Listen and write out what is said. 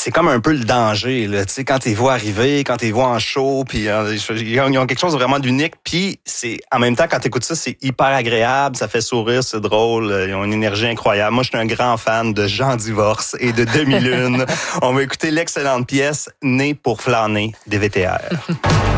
c'est comme un peu le danger, là. Tu sais, quand tu les vois arriver, quand tu les vois en show, puis ils ont quelque chose de vraiment d'unique. Puis c'est en même temps, quand tu écoutes ça, c'est hyper agréable, ça fait sourire, c'est drôle. Ils ont une énergie incroyable. Moi, je suis un grand fan de Jean Divorce et de Demi-Lune. On va écouter l'excellente pièce Né pour flâner des VTR.